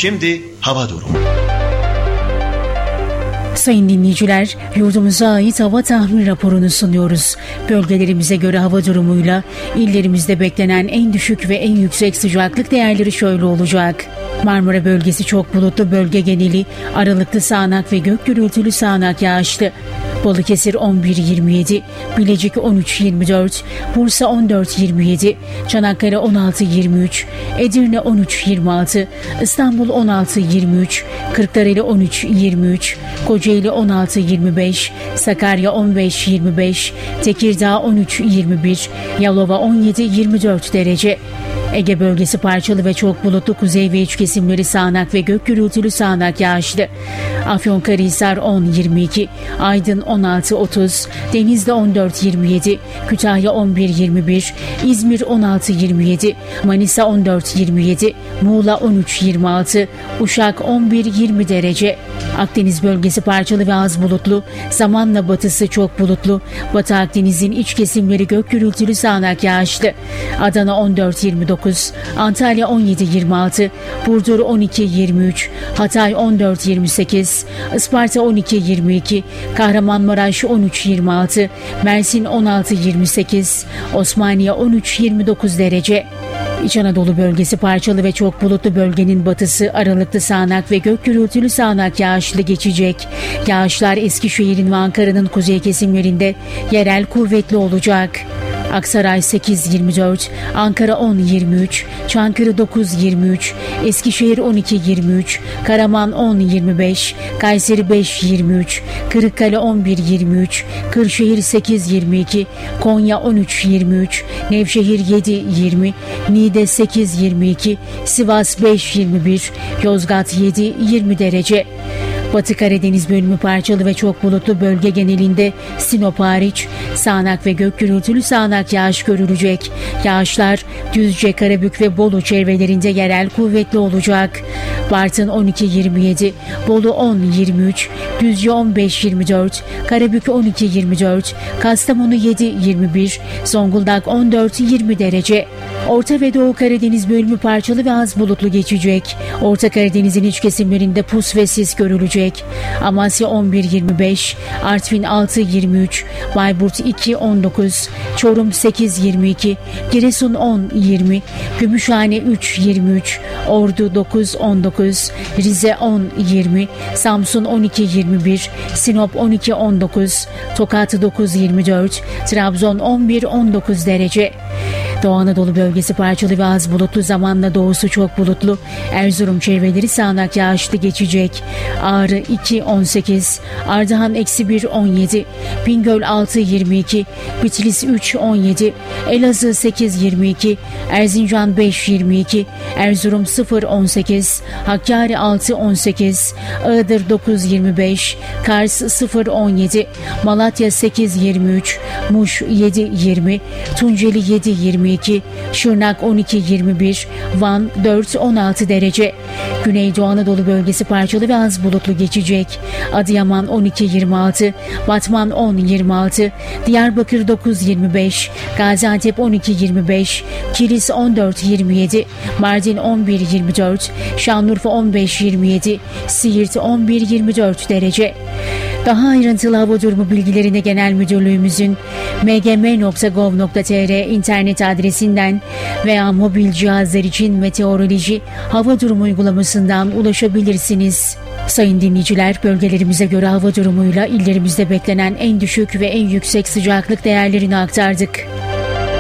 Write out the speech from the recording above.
Şimdi hava durumu. Sayın dinleyiciler, yurdumuza ait hava tahmin raporunu sunuyoruz. Bölgelerimize göre hava durumuyla illerimizde beklenen en düşük ve en yüksek sıcaklık değerleri şöyle olacak. Marmara bölgesi çok bulutlu, bölge geneli aralıklı sağanak ve gök gürültülü sağanak yağışlı. Balıkesir 11-27, Bilecik 13-24, Bursa 14-27, Çanakkale 16-23, Edirne 13-26, İstanbul 16-23, Kırklareli 13-23, Kocaeli 16-25, Sakarya 15-25, Tekirdağ 13-21, Yalova 17-24 derece. Ege bölgesi parçalı ve çok bulutlu, kuzey ve iç kesimleri sağanak ve gök gürültülü sağanak yağışlı. Afyonkarahisar 10-22, Aydın 16-30, Denizli 14-27, Kütahya 11-21, İzmir 16-27, Manisa 14-27, Muğla 13-26, Uşak 11-20 derece. Akdeniz bölgesi parçalı ve az bulutlu, zamanla batısı çok bulutlu, Batı Akdeniz'in iç kesimleri gök gürültülü sağanak yağışlı. Adana 14-29, Antalya 17-26, Burdur 12-23, Hatay 14-28, Isparta 12-22, Kahramanmaraş 13-26, Mersin 16-28, Osmaniye 13-29 derece. İç Anadolu bölgesi parçalı ve çok bulutlu, bölgenin batısı aralıklı sağanak ve gök gürültülü sağanak yağışlı geçecek. Yağışlar Eskişehir'in ve Ankara'nın kuzey kesimlerinde yerel kuvvetli olacak. Aksaray 8-24, Ankara 10-23, Çankırı 9-23, Eskişehir 12-23, Karaman 10-25, Kayseri 5-23, Kırıkkale 11-23, Kırşehir 8-22, Konya 13-23, Nevşehir 7-20, Niğde 8-22, Sivas 5-21, Yozgat 7-20 derece. Batı Karadeniz bölümü parçalı ve çok bulutlu, bölge genelinde Sinop hariç sağanak ve gök gürültülü sağanak yağış görülecek. Yağışlar Düzce, Karabük ve Bolu çevrelerinde yerel kuvvetli olacak. Bartın 12-27, Bolu 10-23, Düzce 15-24, Karabük 12-24, Kastamonu 7-21, Zonguldak 14-20 derece. Orta ve Doğu Karadeniz bölümü parçalı ve az bulutlu geçecek. Orta Karadeniz'in iç kesimlerinde pus ve sis görülecek. Amasya 11-25, Artvin 6-23, Bayburt 2-19, Çorum 8-22, Giresun 10-20, Gümüşhane 3-23, Ordu 9-19, Rize 10-20, Samsun 12-21, Sinop 12-19, Tokat 9-24, Trabzon 11-19 derece. Doğu Anadolu bölgesi parçalı ve az bulutlu, zamanla doğusu çok bulutlu. Erzurum çevreleri sağanak yağışlı geçecek. Ağrı 2-18, Ardahan -1-17, Bingöl 6-22, Bitlis 3-17, Elazığ 8-22, Erzincan 5-22, Erzurum 0-18, Hakkari 6-18, Iğdır 9-25, Kars 0-17, Malatya 8-23, Muş 7-20, Tunceli 7-22, Şırnak 12-21, Van 4-16 derece. Güneydoğu Anadolu bölgesi parçalı ve az bulutlu geçecek. Adıyaman 12-26, Batman 10-26, Diyarbakır 9-25, Gaziantep 12-25, Kilis 14-27, Mardin 11-24, Şanlıurfa 15-27, Siirt 11-24 derece. Daha ayrıntılı hava durumu bilgilerine Genel Müdürlüğümüzün mgm.gov.tr internet adresinden veya mobil cihazlar için meteoroloji hava durumu uygulamasından ulaşabilirsiniz. Sayın dinleyiciler, bölgelerimize göre hava durumuyla illerimizde beklenen en düşük ve en yüksek sıcaklık değerlerini aktardık.